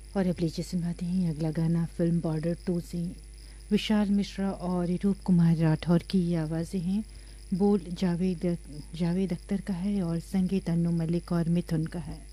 और अब लीजिए सुनाते हैं अगला गाना फिल्म बॉर्डर 2 से। विशाल मिश्रा और रूप कुमार राठौर की ये आवाज़ें हैं। बोल जावेद अख्तर का है और संगीत अन्नू मलिक और मिथुन का है।